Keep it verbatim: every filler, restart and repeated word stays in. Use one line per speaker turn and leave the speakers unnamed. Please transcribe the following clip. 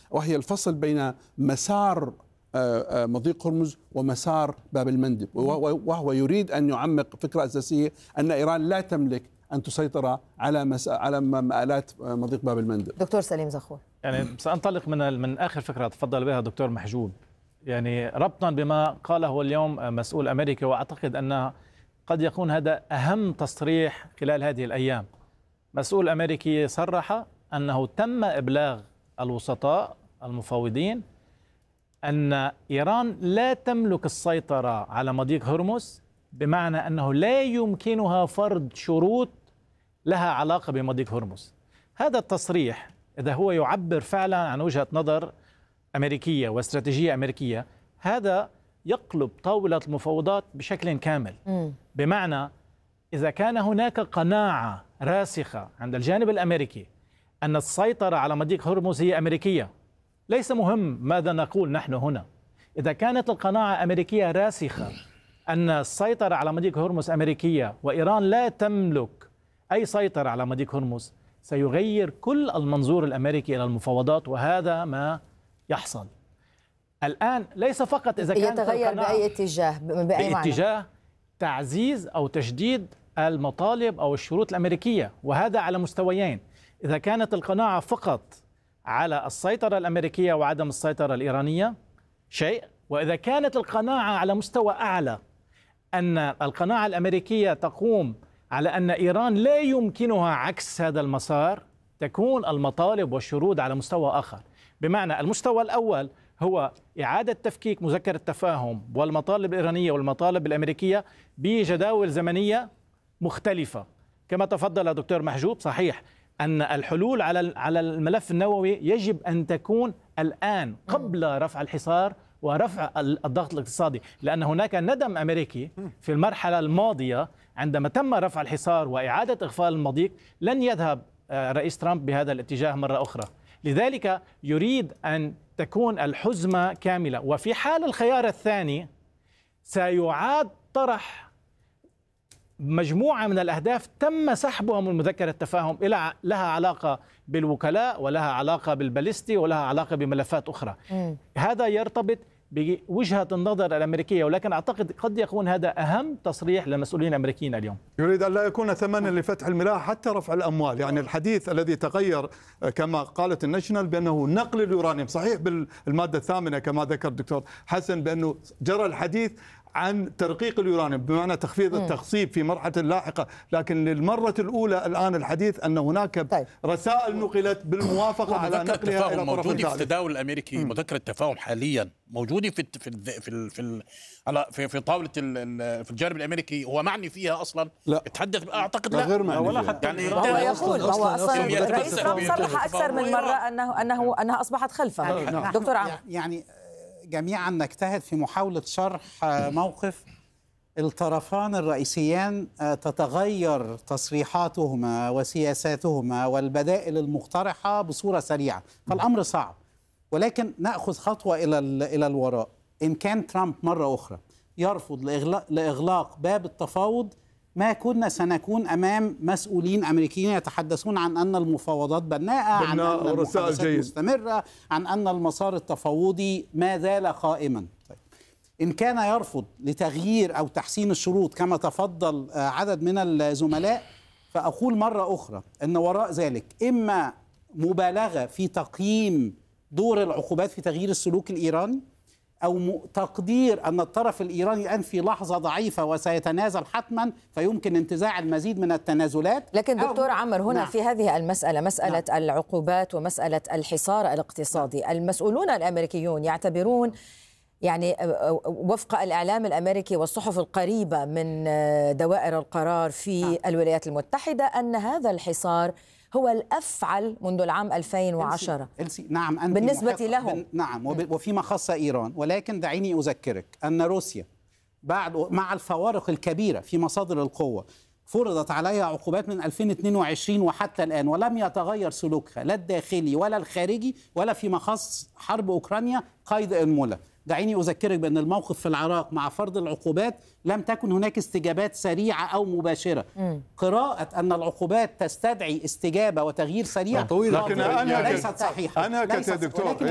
وهي الفصل بين مسار مضيق هرمز ومسار باب المندب، وهو يريد أن يعمق فكرة أساسية أن إيران لا تملك أن تسيطر على مس... على مآلات مضيق باب المندب.
دكتور سليم زخور،
يعني سأنطلق من من آخر فكرة تفضل بها دكتور محجوب، يعني ربطا بما قاله اليوم مسؤول أمريكي، وأعتقد أن قد يكون هذا أهم تصريح خلال هذه الأيام. مسؤول أمريكي صرح أنه تم إبلاغ الوسطاء المفاوضين أن إيران لا تملك السيطرة على مضيق هرمز، بمعنى أنه لا يمكنها فرض شروط لها علاقة بمضيق هرمز. هذا التصريح إذا هو يعبر فعلا عن وجهة نظر أمريكية واستراتيجية أمريكية، هذا يقلب طاولة المفاوضات بشكل كامل. م. بمعنى إذا كان هناك قناعة راسخة عند الجانب الأمريكي أن السيطرة على مضيق هرمز هي أمريكية، ليس مهم ماذا نقول نحن هنا. إذا كانت القناعة أمريكية راسخة أن السيطرة على مضيق هرمز أمريكية وإيران لا تملك أي سيطرة على مضيق هرمز، سيغير كل المنظور الأمريكي إلى المفاوضات، وهذا ما يحصل الآن. ليس فقط إذا كانت
يتغير بأي اتجاه، بأي معنى؟
باتجاه تعزيز أو تشديد المطالب أو الشروط الأمريكية، وهذا على مستويين. إذا كانت القناعة فقط على السيطرة الأمريكية وعدم السيطرة الإيرانية شيء، وإذا كانت القناعة على مستوى أعلى أن القناعة الأمريكية تقوم على أن إيران لا يمكنها عكس هذا المسار، تكون المطالب والشروط على مستوى آخر. بمعنى المستوى الأول هو إعادة تفكيك مذكرة التفاهم والمطالب الإيرانية والمطالب الأمريكية بجداول زمنية مختلفة. كما تفضل دكتور محجوب، صحيح أن الحلول على على الملف النووي يجب أن تكون الآن قبل رفع الحصار ورفع الضغط الاقتصادي، لأن هناك ندم أمريكي في المرحلة الماضية عندما تم رفع الحصار وإعادة إغفال المضيق. لن يذهب رئيس ترامب بهذا الاتجاه مرة أخرى، لذلك يريد أن تكون الحزمة كاملة. وفي حال الخيار الثاني سيعاد طرح مجموعة من الأهداف تم سحبها من مذكرة التفاهم، إلى لها علاقة بالوكلاء ولها علاقة بالباليستي ولها علاقة بملفات أخرى. م. هذا يرتبط بوجهة النظر الأمريكية، ولكن أعتقد قد يكون هذا أهم تصريح للمسؤولين الأمريكيين اليوم.
يريد أن لا يكون ثمنا لفتح الملاحة حتى رفع الأموال. يعني الحديث الذي تغير كما قالت الناشونال بأنه نقل اليورانيوم، صحيح بالمادة الثامنة كما ذكر الدكتور حسن بأنه جرى الحديث عن ترقيق اليورانيوم بمعنى تخفيض التخصيب في مرحلة لاحقة، لكن للمرة الأولى الآن الحديث أن هناك طيب. رسائل نقلت بالموافقة على نقلها إلى طرف
موجودة في التداول الأمريكي. مذكرة التفاهم حاليا موجودة في في في في على في, في طاولة في الجانب الأمريكي، هو معني فيها أصلا؟
لا
يتحدث أعتقد
لا,
لا
غير معني
ولا حتى
يعني هو يقول هو أصلا الرئيس ترامب صرح أكثر من مرة أنه أنه أنها أصبحت خلفه. دكتور عمرو،
يعني جميعا نجتهد في محاولة شرح موقف الطرفان الرئيسيان تتغير تصريحاتهما وسياساتهما والبدائل المقترحة بصورة سريعة، فالأمر صعب. ولكن نأخذ خطوة إلى إلى الوراء. إن كان ترامب مرة أخرى يرفض لإغلاق, لإغلاق باب التفاوض، ما كنا سنكون أمام مسؤولين أمريكيين يتحدثون عن أن المفاوضات بناءة، عن أن المحادثات مستمرة، عن أن المسار التفاوضي ما زال قائما. طيب. إن كان يرفض لتغيير أو تحسين الشروط كما تفضل عدد من الزملاء، فأقول مرة أخرى أن وراء ذلك إما مبالغة في تقييم دور العقوبات في تغيير السلوك الإيراني، أو تقدير أن الطرف الإيراني الآن في لحظة ضعيفة وسيتنازل حتما فيمكن انتزاع المزيد من التنازلات.
لكن دكتور عمر، هنا نعم. في هذه المسألة، مسألة نعم. العقوبات ومسألة الحصار الاقتصادي، المسؤولون الأمريكيون يعتبرون، يعني وفق الإعلام الأمريكي والصحف القريبة من دوائر القرار في نعم. الولايات المتحدة، أن هذا الحصار هو الأفعل منذ العام ألفين وعشرة.
نعم أنت
بالنسبة لهم.
نعم، وفيما خص إيران. ولكن دعيني أذكرك أن روسيا بعد مع الفوارق الكبيرة في مصادر القوة فرضت عليها عقوبات من ألفين واثنين وعشرين وحتى الآن، ولم يتغير سلوكها لا الداخلي ولا الخارجي، ولا فيما خص حرب أوكرانيا قيد أنملة. دعيني أذكرك بأن الموقف في العراق مع فرض العقوبات لم تكن هناك استجابات سريعة أو مباشرة. م. قراءة أن العقوبات تستدعي استجابة وتغيير سريع
لكن أنا
ليست صحيحة.
أنا كدكتور